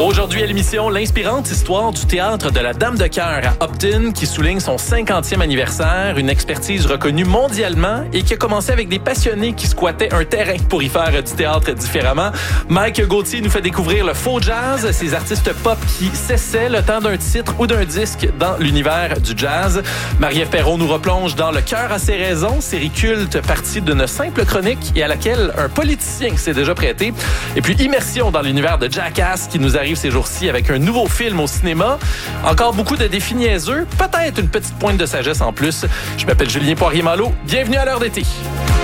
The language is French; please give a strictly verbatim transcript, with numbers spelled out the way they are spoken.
Aujourd'hui à l'émission, l'inspirante histoire du théâtre de la Dame de Cœur à Upton qui souligne son cinquantième anniversaire, une expertise reconnue mondialement et qui a commencé avec des passionnés qui squattaient un terrain pour y faire du théâtre différemment. Mike Gauthier nous fait découvrir le faux jazz, ces artistes pop qui cessaient le temps d'un titre ou d'un disque dans l'univers du jazz. Marie-Ève Perron nous replonge dans Le cœur a ses raisons, série culte partie d'une simple chronique et à laquelle un politicien s'est déjà prêté. Et puis immersion dans l'univers de Jackass qui nous arrive ces jours-ci avec un nouveau film au cinéma. Encore beaucoup de défis niaiseux, peut-être une petite pointe de sagesse en plus. Je m'appelle Julien Poirier-Malo. Bienvenue à l'heure d'été.